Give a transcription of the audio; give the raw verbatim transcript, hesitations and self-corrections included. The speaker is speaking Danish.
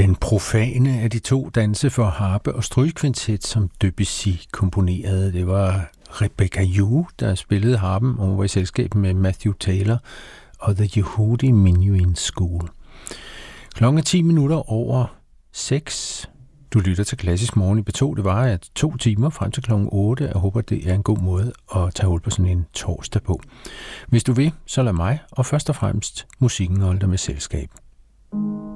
Den profane af de to danse for harpe og strygekvintet, som Debussy komponerede. Det var Rebecca Yu, der spillede harpen, og hun var i selskab med Matthew Taylor og The Yehudi Menuhin School. Klokken er ti minutter over seks. Du lytter til Klassisk Morgen i B to. Det var at to timer frem til klokken otte. Jeg håber, det er en god måde at tage hul på sådan en torsdag på. Hvis du vil, så lad mig, og først og fremmest musikken holde dig med selskab.